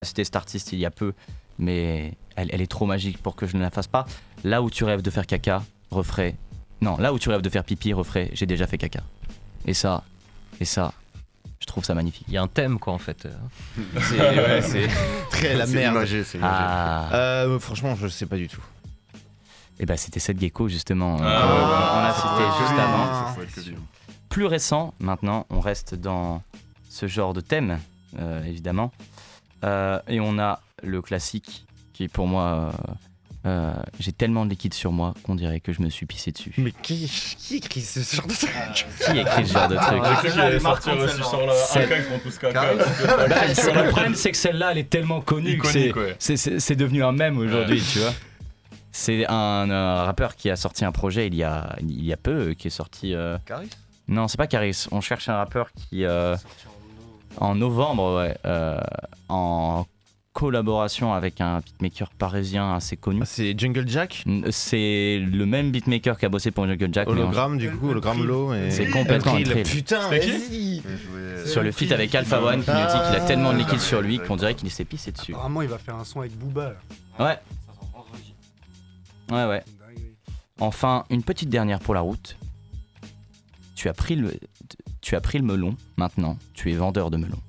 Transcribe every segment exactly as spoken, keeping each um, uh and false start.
cité cet artiste il y a peu, mais elle, elle est trop magique pour que je ne la fasse pas. Là où tu rêves de faire caca, refrais. Non, là où tu rêves de faire pipi, refrais. J'ai déjà fait caca. Et ça, et ça, je trouve ça magnifique. Il y a un thème quoi en fait. C'est, ouais, c'est très la C'est merde. imagé, c'est imagé. Ah. Euh, franchement, je sais pas du tout. Et bah c'était Seth Gecko justement. Ah, euh, ouais, on l'a ouais, cité ouais, juste ouais, avant. ça, faut être que lui. Plus récent, maintenant, on reste dans ce genre de thème, euh, évidemment. Euh, et on a le classique qui, pour moi, euh, euh, j'ai tellement de liquide sur moi qu'on dirait que je me suis pissé dessus. Mais qui, qui écrit ce genre de truc? Qui écrit ce genre de truc? J'ai cru qu'il allait sortir aussi sur la C'est- un cas, ils font tous caca. Carré. Bah, c'est- Le problème, c'est que celle-là, elle est tellement connue que c'est, Iconique, ouais. c'est, c'est- c'est devenu un mème aujourd'hui, tu vois. C'est un, un rappeur qui a sorti un projet il y a, il y a peu, euh, qui est sorti... euh, Caris. Non, c'est pas Caris. On cherche un rappeur qui, euh, en novembre, ouais, euh, en collaboration avec un beatmaker parisien assez connu. Ah, c'est Jungle Jack. C'est le même beatmaker qui a bossé pour Jungle Jack. mais en- Hologramme du coup, hologramme low. Et... C'est complètement Trill. un Trill. Putain, C'était qui vas-y. Bien joué. Sur le feat avec Alpha One, qui nous dit qu'il a tellement de liquide sur lui qu'on dirait qu'il s'est pissé dessus. Apparemment, il va faire un son avec Booba. Là. Ouais. Ouais, ouais. C'est une dinguerie. Enfin, une petite dernière pour la route. Tu as pris le, tu as pris le melon. Maintenant, tu es vendeur de melon.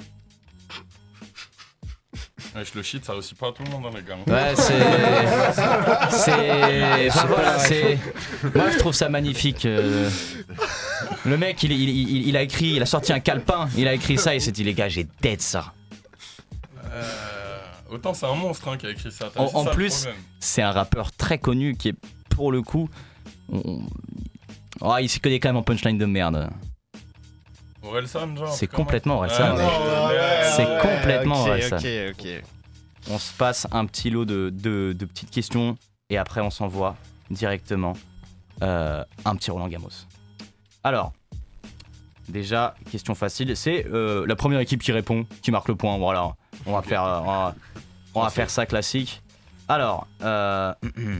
Ouais, je le shit, ça réussit pas à tout le monde, hein, les gars. Ouais, c'est. C'est. Enfin, voilà, c'est. Moi, je trouve ça magnifique. euh. Le mec, il, il, il, il a écrit, il a sorti un calepin, il a écrit ça et s'est dit, les gars, j'ai dead ça. Euh, autant c'est un monstre hein, qui a écrit ça. T'as En, vu, c'est en ça, le plus, problème. c'est un rappeur très connu qui est, pour le coup. on- Oh, il s'y connaît quand même en punchline de merde. Orelsan, genre. C'est comment- complètement Ah, Orelsan. non, ouais, C'est ouais. complètement ok, Orelsan. ok, ok. On se passe un petit lot de, de, de petites questions et après on s'envoie directement euh, un petit Roland Gamos. Alors, déjà, question facile, c'est euh, la première équipe qui répond, qui marque le point. Voilà, on va faire, euh, on va, on va faire ça classique. Alors, euh,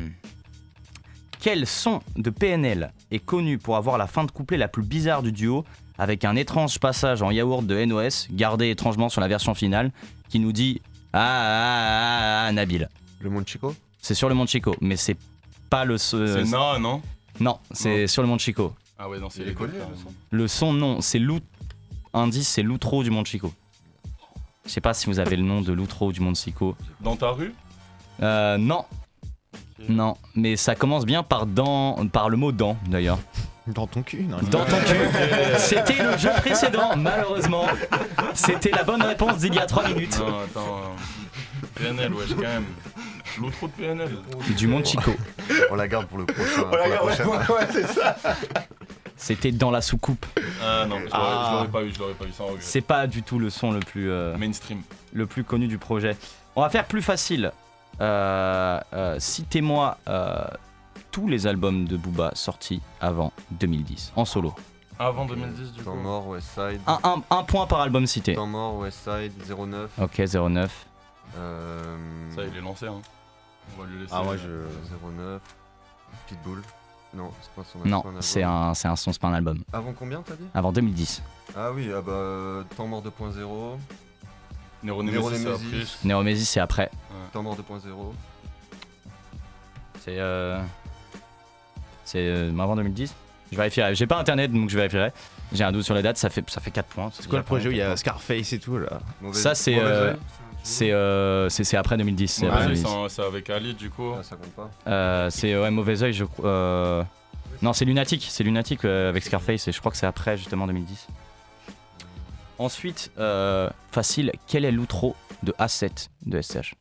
quel son de P N L est connu pour avoir la fin de couplet la plus bizarre du duo, avec un étrange passage en yaourt de N O S, gardé étrangement sur la version finale, qui nous dit ah, ah, ah, ah, Nabil. Le Monde Chico. C'est sur le Mont Chico, mais c'est pas le son. C'est Na, non Non, c'est Non. sur le Mont Chico. Ah ouais, non, c'est Il est les connu, deux, le quand même. son. Le son, non, c'est l'out. Indice, c'est l'outro du Mont Chico. Je sais pas si vous avez le nom de l'outro du Mont Chico. Dans ta rue Euh, non. Non, mais ça commence bien par, dans, par le mot dent d'ailleurs. Dans ton cul, non? Dans ton cul. C'était le jeu précédent, malheureusement. C'était la bonne réponse d'il y a trois minutes. Non, attends. euh, P N L, wesh, quand même. L'autre de P N L. Du Mont Chico. On la garde pour le prochain. pour la prochaine. C'était dans la soucoupe. Ah non, je l'aurais Ah. je l'aurais pas eu, je l'aurais pas eu sans regret. C'est pas du tout le son le plus, euh, Mainstream. le plus connu du projet. On va faire plus facile. Euh, euh, citez-moi euh, tous les albums de Booba sortis avant deux mille dix, en solo. Avant deux mille dix, du Temps coup. mort, Westside. Un, un, un point par album cité. Temps mort, Westside, zéro neuf. Ok, zéro neuf. Euh... Ça, il est lancé, hein. On va lui laisser. Ah, moi je. zéro neuf. Pitbull. Non, c'est pas son Non, pas un c'est album. un, c'est un son, c'est pas un album. Avant combien t'as dit? Avant deux mille dix. Ah oui, ah bah, euh, Temps mort deux point zéro. Nero Nero Nemesis, c'est Nemesis. après. Néomésis, c'est après. Temps mort deux point zéro. C'est. Euh... C'est euh, avant deux mille dix. Je vérifierai. J'ai pas internet donc je vérifierai. J'ai un doute sur les dates, ça fait, ça fait quatre points. C'est quoi le projet où il y a Scarface et tout là? Mauvais- Ça, c'est, mauvais euh, œil. C'est euh, c'est c'est après deux mille dix. C'est après Ouais, deux mille dix. c'est en- c'est avec Ali, du coup. Ah, ça compte pas. Euh, c'est ouais, Mauvais Oeil, je crois. euh, Non, c'est Lunatic. C'est Lunatic euh, avec Scarface et je crois que c'est après justement deux mille dix. Ensuite, euh, facile, quel est l'outro de A sept de S C H?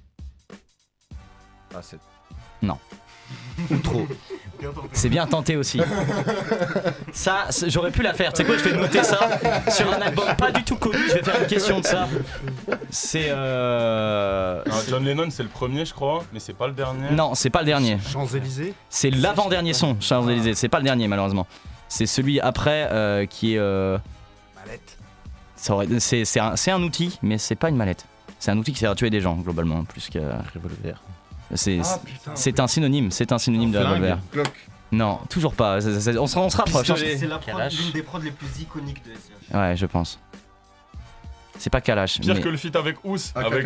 Ah, c'est. Outro. C'est bien tenté aussi. Ça, c'est- j'aurais pu la faire. Tu sais quoi, je vais noter ça sur un album pas du tout connu. Je vais faire une question de ça. C'est. Euh... Alors, John Lennon, c'est le premier, je crois, mais c'est pas le dernier. Non, c'est pas le dernier. Champs-Élysées. C'est l'avant-dernier son, Champs-Élysées. C'est pas le dernier, malheureusement. C'est celui après euh, qui est. Euh... Mallette. ça aurait- C'est c'est un, c'est un outil, mais c'est pas une mallette. C'est un outil qui sert à tuer des gens, globalement, plus que. Revolver. C'est Ah putain. c'est un synonyme, c'est un synonyme de Flingue. revolver. Glock. Non, toujours pas. C'est- c'est- on, se, on se rapproche. Pistolet. C'est la prod- Kalash. l'une des prods les plus iconiques de S C H. Ouais, je pense. C'est pas Kalash. Pire mais... que le feat avec Ous, Ah, avec